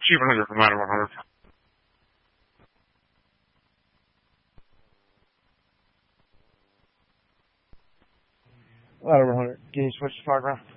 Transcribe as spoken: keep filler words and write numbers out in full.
Chief one hundred from ladder one hundred. Ladder one hundred. Can you switch to far ground?